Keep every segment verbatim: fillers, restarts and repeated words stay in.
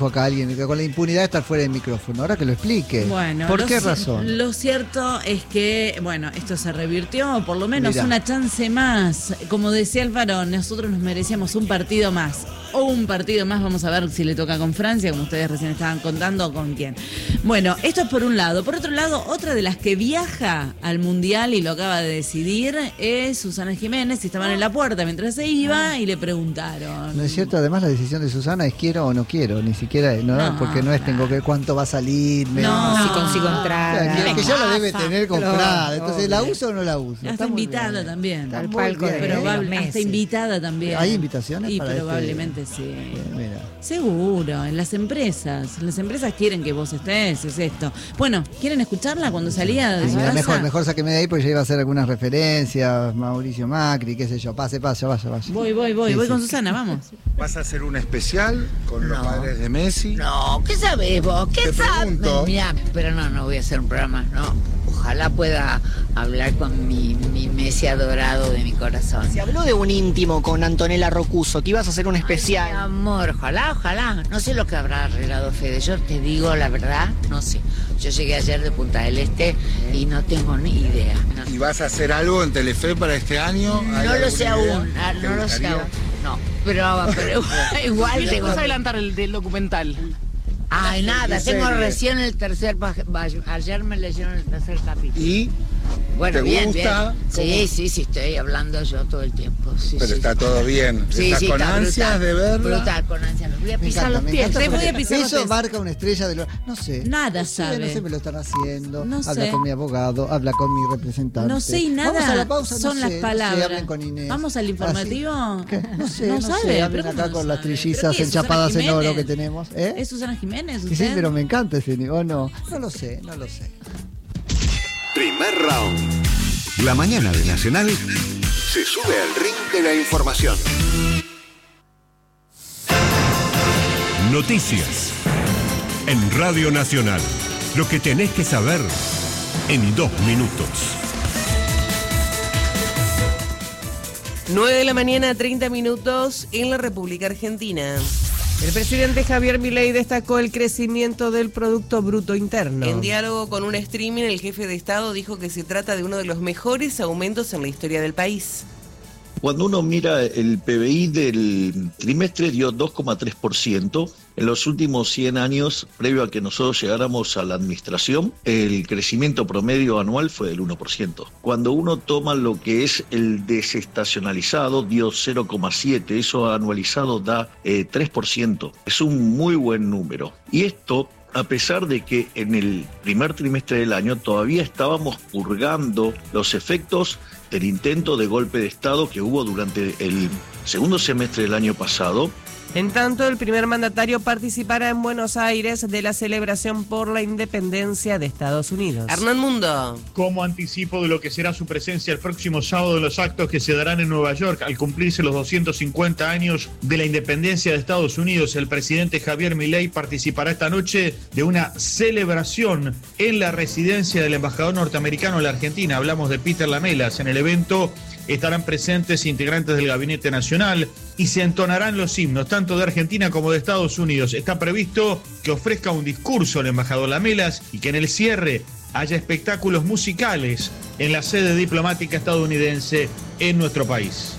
acá alguien con la impunidad de estar fuera del micrófono. Ahora que lo explique. Bueno, ¿Por lo, qué razón? Lo cierto es que, bueno, esto se revirtió, por lo menos Mirá. una chance más. Como decía Álvaro, nosotros nos merecíamos un partido más. O un partido más, vamos a ver si le toca con Francia, como ustedes recién estaban contando, o con quién. Bueno, esto es por un lado. Por otro lado, otra de las que viaja al Mundial y lo acaba de decidir es Susana Jiménez. Estaban en la puerta mientras se iba y le preguntaron. No es cierto, además la decisión de Susana es quiero o no quiero, ni siquiera, no, No, porque no es tengo que cuánto va a salir. Me, No, si consigo entrada. que, que ya lo debe Casa. tener comprada. Claro, Entonces, obvio. ¿la uso o no la uso? Hasta Está muy invitada bien. también. Está Al muy palco bien. de Probable- Messi. hasta invitada también. ¿Hay invitaciones Y para este- probablemente sí. Bien, mira. Seguro, en las empresas. Las empresas quieren que vos estés, es esto. Bueno, ¿quieren escucharla cuando salía de su Mira, casa? mejor, mejor sáqueme de ahí porque ya iba a hacer algunas referencias, Mauricio Macri, qué sé yo. Pase, pase, vaya, vaya. Voy, voy, voy, Sí, voy sí. con Susana, vamos. ¿Vas a hacer un especial con los No. padres de Messi? No, ¿qué sabés vos? ¿Qué Te sabés? pregunto. Mirá, pero no, no voy a hacer un programa, no. Ojalá pueda hablar con mi, mi Messi adorado de mi corazón. Se habló de un íntimo con Antonella Rocuso, que ibas a hacer un Ay, especial. mi amor, ojalá, ojalá. No sé lo que habrá arreglado Fede. Yo te digo la verdad, no sé. Yo llegué ayer de Punta del Este y no tengo ni idea. No, ¿Y vas a hacer algo en Telefe para este año? ¿Hay no lo alguna sé idea? aún, ah, ¿Te no lo sé gustaría? aún. No, pero, pero igual tengo... ¿Puedes adelantar el del documental? Ay, nada, ¿Qué tengo serie? recién el tercer... pa- pa- Ayer me leyeron el tercer capítulo. ¿Y? Bueno, ¿Te bien, gusta? bien. Sí, sí, sí, estoy hablando yo todo el tiempo. Sí, Pero sí. está todo bien. Sí, ¿Estás sí, con está ansias brutal, de verla? Brutal, con ansias. Voy a Me pisar encanta, los me pies. encanta Te voy porque a pisar los eso pies. marca una estrella de lo... No sé. Nada no sé, sabe. No sé, me lo están haciendo. No habla sé. con mi abogado, habla con mi representante. No sé y nada Vamos a la pausa, no son sé, las no sé, palabras. hablen con Inés. Vamos al informativo. ¿Ah, sí? ¿Qué? No sé, No no, sabe, sé. Hablen pero acá ¿cómo con no las sabe? trillizas ¿Pero qué es, enchapadas Susana en oro Jiménez? que tenemos. ¿Eh? ¿Es Susana Jiménez usted? Sí, sí, pero me encanta ese ¿o no? No lo sé, no lo sé. Primer round. La mañana de Nacional se sube al ring de la información. Noticias. En Radio Nacional. Lo que tenés que saber en dos minutos. nueve de la mañana, treinta minutos en la República Argentina. El presidente Javier Milei destacó el crecimiento del Producto Bruto Interno. En diálogo con un streaming, el jefe de Estado dijo que se trata de uno de los mejores aumentos en la historia del país. Cuando uno mira el P B I del trimestre dio dos coma tres por ciento. En los últimos cien años, previo a que nosotros llegáramos a la administración, el crecimiento promedio anual fue del uno por ciento. Cuando uno toma lo que es el desestacionalizado, dio cero coma siete, eso anualizado da eh, tres por ciento. Es un muy buen número. Y esto, a pesar de que en el primer trimestre del año todavía estábamos purgando los efectos del intento de golpe de Estado que hubo durante el segundo semestre del año pasado. En tanto, el primer mandatario participará en Buenos Aires de la celebración por la independencia de Estados Unidos. Hernán Mundo. Como anticipo de lo que será su presencia el próximo sábado en los actos que se darán en Nueva York al cumplirse los doscientos cincuenta años de la independencia de Estados Unidos, el presidente Javier Milei participará esta noche de una celebración en la residencia del embajador norteamericano en la Argentina. Hablamos de Peter Lamelas. En el evento estarán presentes integrantes del Gabinete Nacional y se entonarán los himnos, tanto de Argentina como de Estados Unidos. Está previsto que ofrezca un discurso el embajador Lamelas y que en el cierre haya espectáculos musicales en la sede diplomática estadounidense en nuestro país.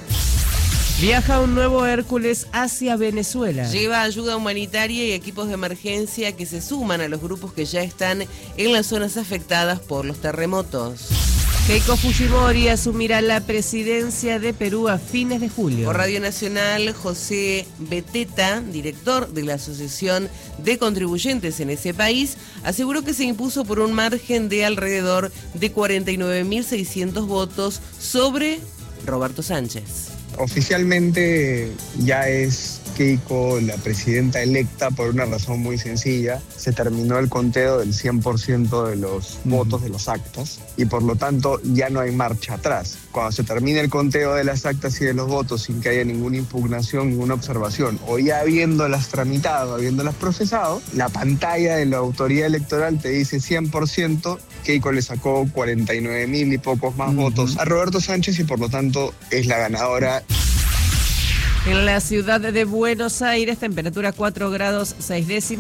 Viaja un nuevo Hércules hacia Venezuela. Lleva ayuda humanitaria y equipos de emergencia que se suman a los grupos que ya están en las zonas afectadas por los terremotos. Keiko Fujimori asumirá la presidencia de Perú a fines de julio. Por Radio Nacional, José Beteta, director de la Asociación de Contribuyentes en ese país, aseguró que se impuso por un margen de alrededor de cuarenta y nueve mil seiscientos votos sobre Roberto Sánchez. Oficialmente ya es Keiko la presidenta electa por una razón muy sencilla. Se terminó el conteo del cien por ciento de los uh-huh. votos de los actas y por lo tanto ya no hay marcha atrás. Cuando se termine el conteo de las actas y de los votos sin que haya ninguna impugnación, ninguna observación o ya habiéndolas tramitado, habiéndolas procesado, la pantalla de la autoridad electoral te dice cien por ciento. Keiko le sacó cuarenta y nueve mil y pocos más uh-huh. votos a Roberto Sánchez y por lo tanto es la ganadora. En la ciudad de Buenos Aires, temperatura cuatro grados seis décimas.